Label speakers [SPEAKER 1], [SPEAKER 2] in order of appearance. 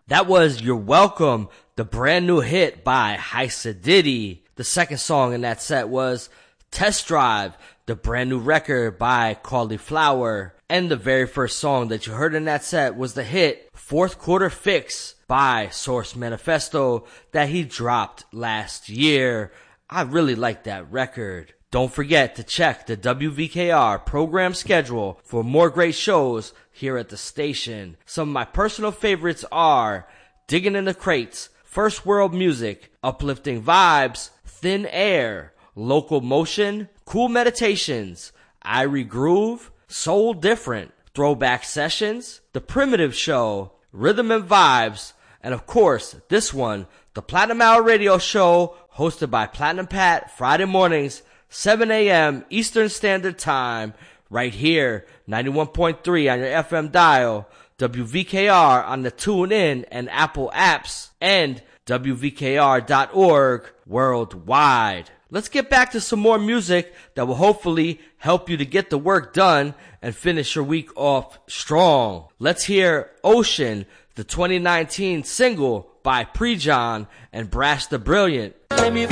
[SPEAKER 1] That was You're Welcome, the brand new hit by Hysa Diddy. The second song in that set was Test Drive, the brand new record by Cauliflower. And the very first song that you heard in that set was the hit Fourth Quarter Fix by Source Manifesto that he dropped last year. I really like that record. Don't forget to check the WVKR program schedule for more great shows here at the station. Some of my personal favorites are Digging in the Crates, First World Music, Uplifting Vibes, Thin Air, Local Motion, Cool Meditations, Irie Groove, Soul Different, Throwback Sessions, The Primitive Show, Rhythm and Vibes, and of course, this one, the Platinum Hour Radio Show, hosted by Platinum Pat, Friday mornings, 7 a.m. Eastern Standard Time, right here, 91.3 on your FM dial, WVKR on the TuneIn and Apple apps, and WVKR.org worldwide. Let's get back to some more music that will hopefully help you to get the work done and finish your week off strong. Let's hear Ocean, the 2019 single by Prejon and Brash the Brilliant.